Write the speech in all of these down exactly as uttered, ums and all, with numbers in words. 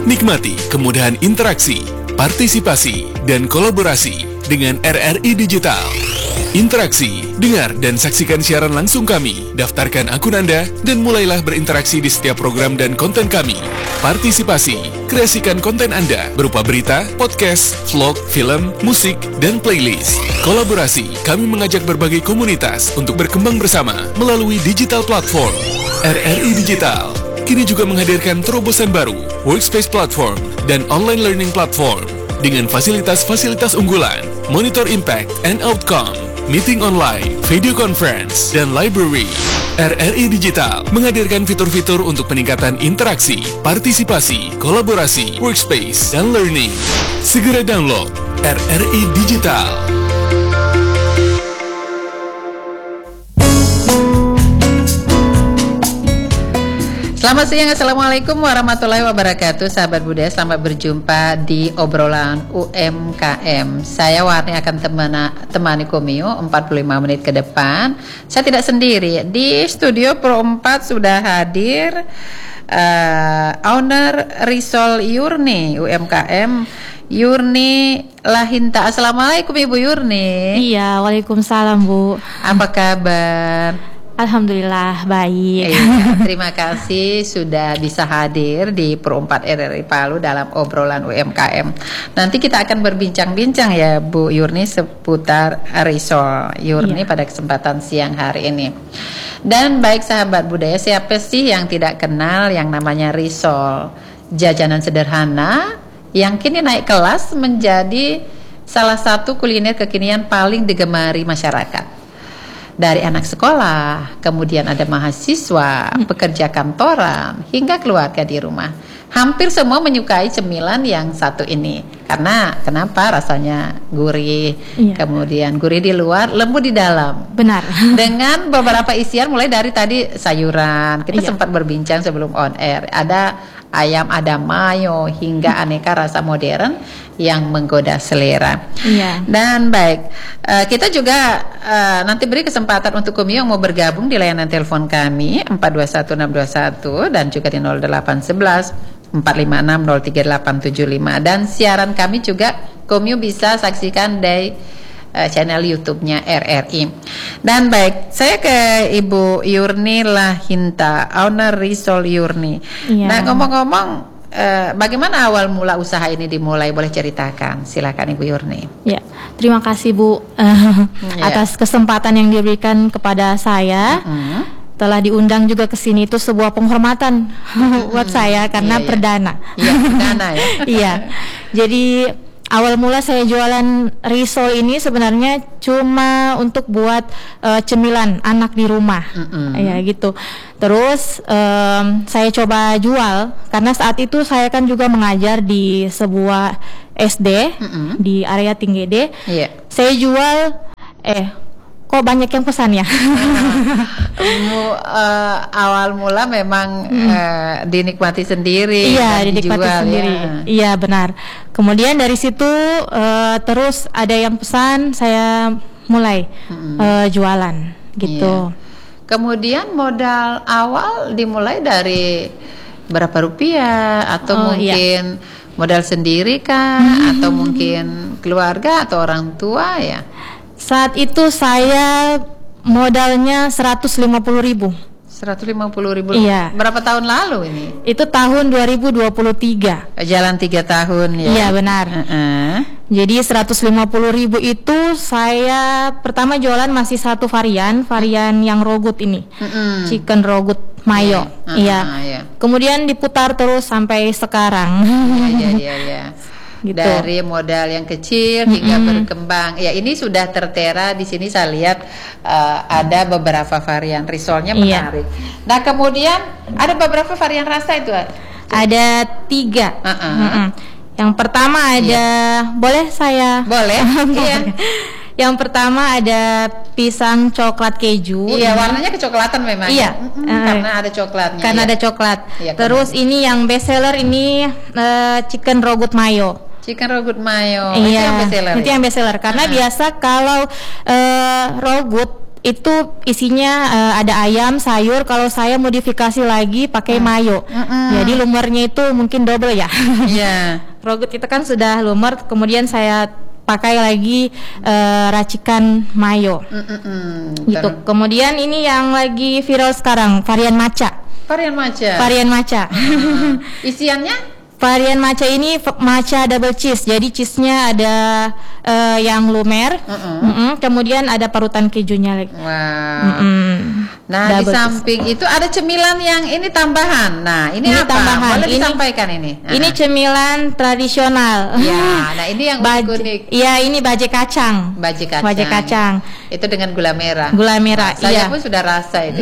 Nikmati kemudahan interaksi, partisipasi, dan kolaborasi dengan R R I Digital. Interaksi, dengar dan saksikan siaran langsung kami, daftarkan akun Anda, dan mulailah berinteraksi di setiap program dan konten kami. Partisipasi, kreasikan konten Anda berupa berita, podcast, vlog, film, musik, dan playlist. Kolaborasi, kami mengajak berbagai komunitas untuk berkembang bersama melalui digital platform. R R I Digital kini juga menghadirkan terobosan baru, workspace platform, dan online learning platform dengan fasilitas-fasilitas unggulan, monitor impact and outcome, meeting online, video conference, dan library. R R I Digital menghadirkan fitur-fitur untuk peningkatan interaksi, partisipasi, kolaborasi, workspace, dan learning. Segera download R R I Digital. Selamat siang, Assalamualaikum warahmatullahi wabarakatuh. Sahabat budaya, selamat berjumpa di obrolan U M K M. Saya Warni akan temana, temani Komio empat puluh lima menit ke depan. Saya tidak sendiri. Di studio Pro empat sudah hadir uh, owner Risol Yurni U M K M, Yurni Lahinta. Assalamualaikum Ibu Yurni. Iya, waalaikumsalam Bu. Apa kabar? Alhamdulillah baik. Iya, terima kasih sudah bisa hadir di Pro empat R R I Palu dalam obrolan U M K M. Nanti kita akan berbincang-bincang ya Bu Yurni seputar Risol Yurni iya. pada kesempatan siang hari ini. Dan baik sahabat budaya, siapa sih yang tidak kenal yang namanya Risol? Jajanan sederhana yang kini naik kelas menjadi salah satu kuliner kekinian paling digemari masyarakat. Dari anak sekolah, kemudian ada mahasiswa, pekerja kantoran, hingga keluarga di rumah. Hampir semua menyukai cemilan yang satu ini. Karena kenapa? Rasanya gurih, iya. kemudian gurih di luar, lembut di dalam. Benar. Dengan beberapa isian mulai dari tadi sayuran. Kita iya. sempat berbincang sebelum on air. Ada ayam, ada mayo, hingga aneka rasa modern yang menggoda selera. Iya. Dan baik, uh, kita juga uh, nanti beri kesempatan untuk Komio yang mau bergabung di layanan telepon kami empat dua satu enam dua satu dan juga di nol delapan satu satu empat lima enam nol tiga delapan tujuh lima, dan siaran kami juga Komio bisa saksikan dari uh, channel YouTube-nya R R I. Dan baik, saya ke Ibu Yurni Lahinta, owner Risol Yurni. Iya. Nah, ngomong-ngomong, Uh, bagaimana awal mula usaha ini dimulai? Boleh ceritakan, silakan Ibu Yurni. Ya, terima kasih Bu uh, ya. atas kesempatan yang diberikan kepada saya. Uh-huh. Telah diundang juga ke sini, itu sebuah penghormatan uh-huh. buat saya karena iya, perdana. Iya, perdana ya. Iya. Jadi awal mula saya jualan risol ini sebenarnya cuma untuk buat uh, cemilan anak di rumah, mm-hmm. ya gitu. Terus um, saya coba jual karena saat itu saya kan juga mengajar di sebuah S D mm-hmm. di area Tinggede. Yeah. Saya jual, eh kok banyak yang pesan ya? Mu, uh, awal mula memang hmm. uh, dinikmati sendiri. Iya, dinikmati dijual, sendiri. Ya. Iya benar. Kemudian dari situ uh, terus ada yang pesan, saya mulai hmm. uh, jualan gitu. Iya. Kemudian modal awal dimulai dari berapa rupiah atau oh, mungkin iya. modal sendiri kah hmm. atau mungkin keluarga atau orang tua ya? Saat itu saya modalnya seratus lima puluh ribu. seratus lima puluh ribu. Iya. Berapa tahun lalu ini? Itu tahun dua ribu dua puluh tiga. Jalan tiga tahun ya. Iya benar. Uh-uh. Jadi seratus lima puluh ribu itu saya pertama jualan masih satu varian, varian yang rogut ini, uh-uh. chicken rogut mayo. Uh-uh. Iya. Uh-uh. Kemudian diputar terus sampai sekarang. Iya iya iya. Gitu. Dari modal yang kecil hingga mm-hmm. berkembang. Ya, ini sudah tertera di sini saya lihat uh, ada beberapa varian risolnya menarik. Iya. Nah, kemudian ada beberapa varian rasa itu. Ada tiga. Uh-uh. Mm-hmm. Yang pertama ada, iya. boleh saya? Boleh. Iya. Yang pertama ada pisang coklat keju. Iya, warnanya kecoklatan memang. Iya, mm-hmm, uh, karena ada coklatnya. Karena iya. ada coklat. Iya, Terus karena... ini yang best seller ini uh, chicken rogut mayo. Chicken rogut mayo. Iya, itu yang best seller. Itu ya? yang best seller. Karena uh-huh. biasa kalau uh, rogut itu isinya uh, ada ayam, sayur. Kalau saya modifikasi lagi pakai hmm. mayo. Mm-mm. Jadi lumernya itu mungkin double ya. Iya. Yeah. Raw itu kan sudah lumer, kemudian saya pakai lagi uh, racikan mayo. Mm-mm. Gitu. Kemudian ini yang lagi viral sekarang, varian matcha. Varian matcha. Varian matcha. Uh, isiannya? Varian matcha ini matcha double cheese. Jadi cheese-nya ada uh, yang lumer, uh-uh. Mm-mm. kemudian ada parutan kejunya lagi. Wow. Mm-mm. Nah, double di samping cheese. Itu ada cemilan yang ini tambahan. Nah, ini, ini apa? Tambahan. Boleh ini, disampaikan ini. Nah. Ini cemilan tradisional. Ya, nah ini yang unik. Iya, ini baje kacang. Baje kacang. Baje kacang. Itu dengan gula merah. Gula merah. Nah, saya iya. pun sudah rasa itu.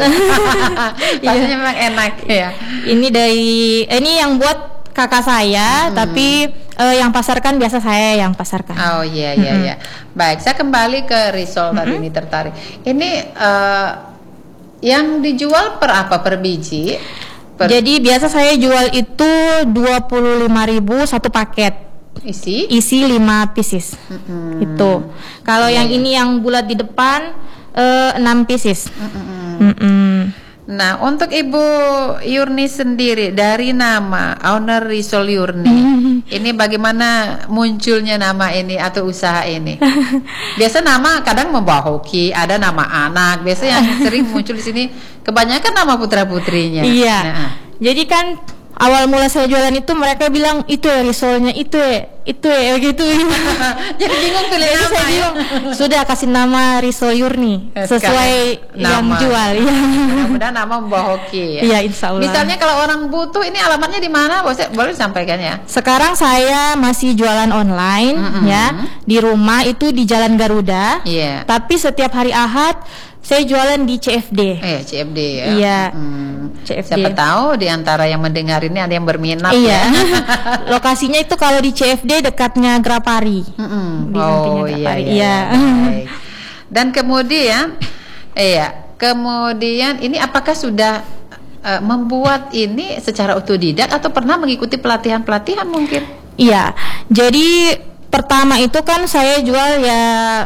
Rasanya memang enak ya. Ini dari ini yang buat kakak saya, hmm. tapi uh, yang pasarkan biasa saya yang pasarkan. Oh iya iya iya. Hmm. Baik, saya kembali ke risol hmm. tadi ini tertarik. Ini uh, yang dijual per apa? Per biji? Per... Jadi biasa saya jual itu dua puluh lima ribu satu paket. Isi? Isi lima pieces. Hmm. Itu. Kalau yeah, yang yeah. ini yang bulat di depan uh, enam pieces. Hmm. Hmm. Nah, untuk Ibu Yurni sendiri, dari nama owner Risol Yurni, ini bagaimana munculnya nama ini atau usaha ini? Biasa nama kadang membawa hoki, ada nama anak. Biasa yang sering muncul di sini kebanyakan nama putra putrinya. Iya. Nah. Jadi kan awal mula saya jualan itu mereka bilang itu ya risolnya, itu ya, itu ya gitu. Jadi bingung pilih Jadi nama. Saya bingung. Ya? Sudah kasih nama Risol Yurni sesuai yang nama. Jual. Ya. Mudah-mudahan nama membawa hoki. Ya? Iya, insya Allah. Misalnya kalau orang butuh, ini alamatnya di mana? Boleh disampaikan ya? Sekarang saya masih jualan online, mm-hmm. ya, di rumah itu di Jalan Garuda. Iya. Yeah. Tapi setiap hari Ahad saya jualan di C F D. Eh, C F D ya. Iya. Hmm. C F D. Siapa tahu di antara yang mendengar ini ada yang berminat. Iya. Ya. Lokasinya itu kalau di C F D dekatnya Grapari. Mm-hmm. Di oh iya. Iya. iya. Baik. Dan kemudian, iya, kemudian ini apakah sudah uh, membuat ini secara otodidak atau pernah mengikuti pelatihan-pelatihan mungkin? Iya. Jadi pertama itu kan saya jual ya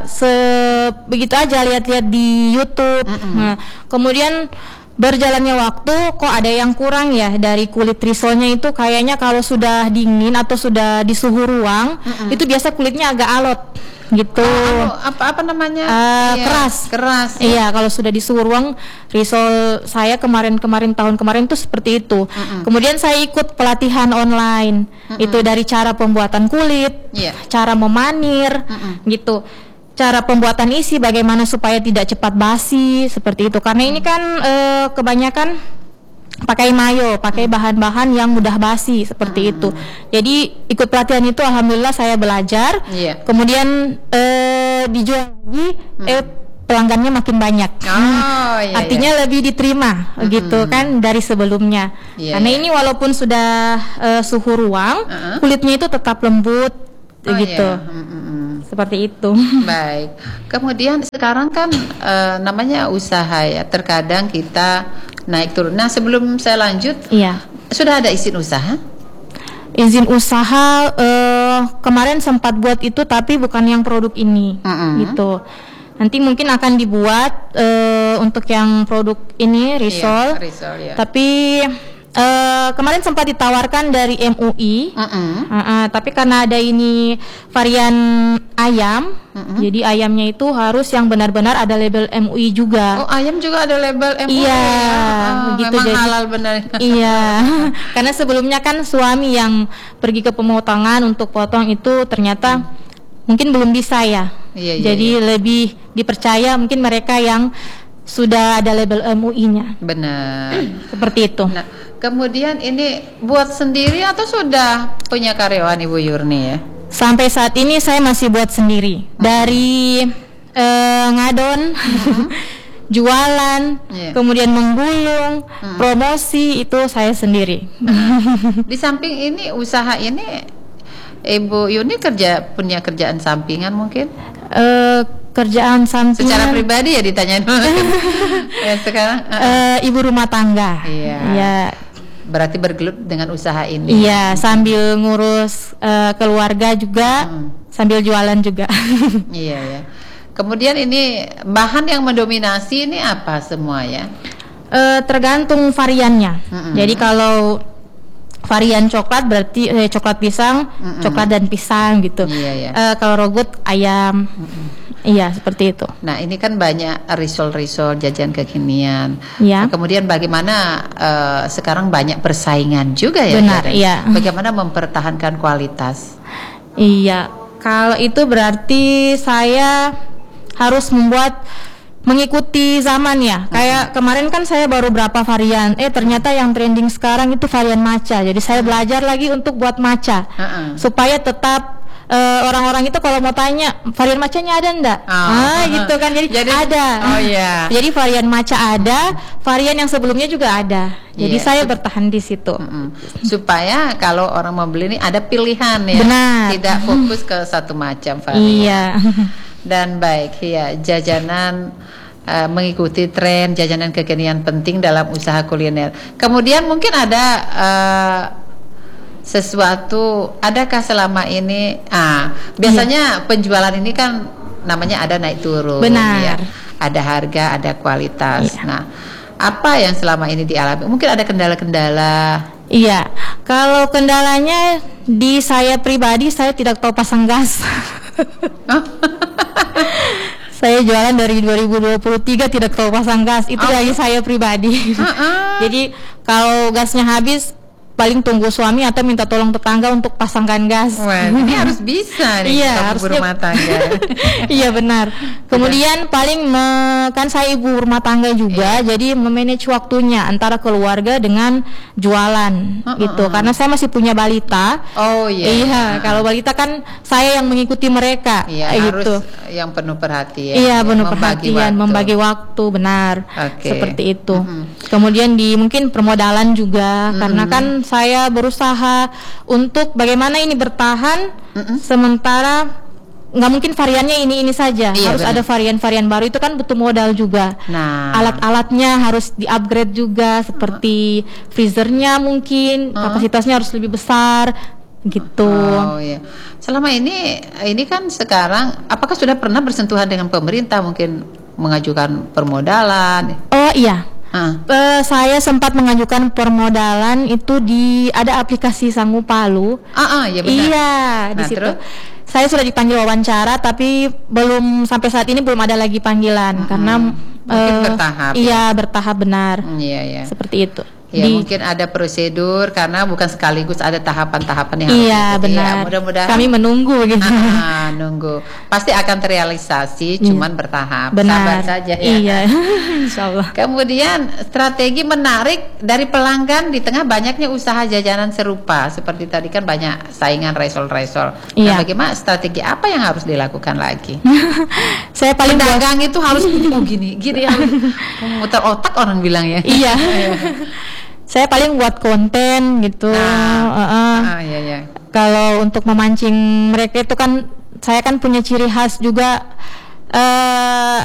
sebegitu aja, lihat-lihat di YouTube. Mm-hmm. Nah, kemudian berjalannya waktu kok ada yang kurang ya dari kulit risolnya itu, kayaknya kalau sudah dingin atau sudah di suhu ruang, mm-hmm. itu biasa kulitnya agak alot gitu. Oh, apa apa namanya? Uh, iya, keras. Keras. Ya? Iya, kalau sudah di suhu ruang, risol saya kemarin-kemarin tahun kemarin tuh seperti itu. Mm-mm. Kemudian saya ikut pelatihan online. Mm-mm. Itu dari cara pembuatan kulit, yeah. cara memanir, Mm-mm. gitu. Cara pembuatan isi bagaimana supaya tidak cepat basi seperti itu. Karena mm. ini kan uh, kebanyakan pakai mayo, pakai bahan-bahan yang mudah basi seperti hmm. itu. Jadi ikut pelatihan itu alhamdulillah saya belajar. Yeah. Kemudian eh, dijual lagi, hmm. eh, pelanggannya makin banyak. Oh, iya, Artinya iya. lebih diterima hmm. gitu kan dari sebelumnya. Yeah, Karena yeah. ini walaupun sudah eh, suhu ruang, uh-huh. kulitnya itu tetap lembut oh, gitu. Yeah. Hmm. Seperti itu. Baik. Kemudian sekarang kan uh, namanya usaha ya. Terkadang kita naik turun. Nah, sebelum saya lanjut, iya. sudah ada izin usaha? Izin usaha uh, kemarin sempat buat itu, tapi bukan yang produk ini, mm-hmm. gitu. Nanti mungkin akan dibuat uh, untuk yang produk ini risol. Iya, risol ya. Tapi Uh, kemarin sempat ditawarkan dari M U I, uh-uh. uh, uh, tapi karena ada ini varian ayam, uh-uh. jadi ayamnya itu harus yang benar-benar ada label M U I juga. Oh, ayam juga ada label M U I. Iya, ya? Oh, begitu memang jadi. Halal benar. Iya, karena sebelumnya kan suami yang pergi ke pemotongan untuk potong itu ternyata hmm. mungkin belum bisa ya. Iya, iya, jadi iya. lebih dipercaya mungkin mereka yang sudah ada label M U I-nya. Benar. Seperti itu. Nah, kemudian ini buat sendiri atau sudah punya karyawan Ibu Yurni ya? Sampai saat ini saya masih buat sendiri. Hmm. Dari uh, ngadon, hmm. jualan, yeah. kemudian menggulung, hmm. promosi itu saya sendiri. Di samping ini usaha ini Ibu Yurni kerja punya kerjaan sampingan mungkin? Uh, kerjaan sampingan secara pribadi ya ditanyain. Ya, sekarang uh, uh, ibu rumah tangga. Iya. Ya. Berarti bergelut dengan usaha ini. Iya, sambil ngurus uh, keluarga juga, hmm. sambil jualan juga. Iya ya. Kemudian ini bahan yang mendominasi ini apa semua ya? Uh, tergantung variannya. Mm-hmm. Jadi kalau varian coklat berarti eh, coklat pisang, mm-hmm. coklat dan pisang gitu. Iya, iya. Uh, kalau rogut ayam. Mm-hmm. Iya, seperti itu. Nah, ini kan banyak risol-risol jajan kekinian. Ya. Nah, kemudian bagaimana uh, sekarang banyak persaingan juga ya? Benar, iya. Bagaimana mempertahankan kualitas? Iya, kalau itu berarti saya harus membuat mengikuti zaman ya. Kayak kemarin kan saya baru berapa varian. Eh ternyata yang trending sekarang itu varian matcha. Jadi saya belajar lagi untuk buat matcha. Uh-uh. Supaya tetap uh, orang-orang itu kalau mau tanya varian matchanya ada enggak? Oh. Ah gitu kan. Jadi, Jadi ada. Oh iya. Jadi varian matcha ada, varian yang sebelumnya juga ada. Jadi yeah. saya bertahan di situ. Mm-mm. Supaya kalau orang mau beli ini ada pilihan ya. Benar. Tidak fokus ke satu macam varian. Iya. Dan baik ya, jajanan uh, mengikuti tren jajanan kekinian penting dalam usaha kuliner. Kemudian mungkin ada uh, sesuatu, adakah selama ini ah biasanya iya. penjualan ini kan namanya ada naik turun. Benar. Ya. Ada harga, ada kualitas. Iya. Nah, apa yang selama ini dialami? Mungkin ada kendala-kendala. Iya, kalau kendalanya di saya pribadi saya tidak tahu pasang gas. Saya jualan dari dua ribu dua puluh tiga tidak tahu pasang gas. Itu oh. dari saya pribadi. Uh-uh. Jadi kalau gasnya habis paling tunggu suami atau minta tolong tetangga untuk pasangkan gas. Wah, ini harus bisa nih, iya, harus rumah tangga. Iya benar. Kemudian paling me, kan saya ibu rumah tangga juga, iya. jadi memanage waktunya antara keluarga dengan jualan uh, gitu. Uh, uh. Karena saya masih punya balita. Oh iya. Iya, uh, uh. kalau balita kan saya yang mengikuti mereka. Iya, gitu. Harus yang penuh perhatian. Iya, penuh membagi perhatian, waktu. membagi waktu, benar. Okay. Seperti itu. Uh-huh. Kemudian di mungkin permodalan juga, uh-huh. karena kan saya berusaha untuk bagaimana ini bertahan mm-mm. sementara nggak mungkin variannya ini ini saja, iya, harus bener. Ada varian-varian baru, itu kan butuh modal juga. Nah, alat-alatnya harus di-upgrade juga, seperti uh-huh. freezernya mungkin uh-huh. kapasitasnya harus lebih besar gitu. Oh iya. Selama ini ini kan sekarang apakah sudah pernah bersentuhan dengan pemerintah, mungkin mengajukan permodalan? Oh iya. Uh. Uh, saya sempat mengajukan permodalan itu di ada aplikasi Sanggu Palu. Ah, uh, uh, ya benar. Iya, nah, di situ. Terus? Saya sudah dipanggil wawancara, tapi belum sampai saat ini belum ada lagi panggilan hmm. karena mungkin uh, bertahap. Iya, ya? bertahap benar. Hmm, iya, iya. Seperti itu. Ya di, mungkin ada prosedur karena bukan sekaligus, ada tahapan-tahapan yang iya, harus benar. Ya, mudah-mudahan kami menunggu gitu. Ah, nunggu. Pasti akan terrealisasi, iya. cuman bertahap. Benar. Sabar saja ya. Iya. Insyaallah. Kemudian strategi menarik dari pelanggan di tengah banyaknya usaha jajanan serupa. Seperti tadi kan banyak saingan resol-resol. Iya. Nah, bagaimana strategi apa yang harus dilakukan lagi? Saya paling dagang itu harus oh, gini, gini harus memutar otak orang bilang ya. Iya. Saya paling buat konten gitu. Nah, uh, uh. Ah, iya, iya. Kalau untuk memancing mereka itu kan saya kan punya ciri khas juga, uh,